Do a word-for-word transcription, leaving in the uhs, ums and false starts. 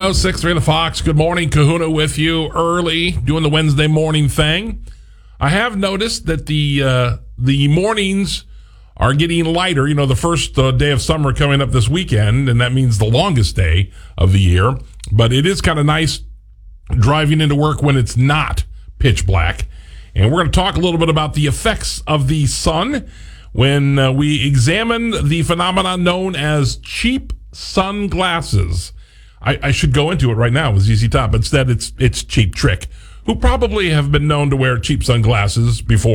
oh six three The Fox. Good morning. Kahuna with you early, doing the Wednesday morning thing. I have noticed that the uh, the mornings are getting lighter. You know, the first uh, day of summer coming up this weekend, and that means the longest day of the year. But it is kind of nice driving into work when it's not pitch black. And we're going to talk a little bit about the effects of the sun when uh, we examine the phenomenon known as cheap sunglasses. I, I should go into it right now with Z Z Top. Instead, it's it's Cheap Trick, who probably have been known to wear cheap sunglasses before.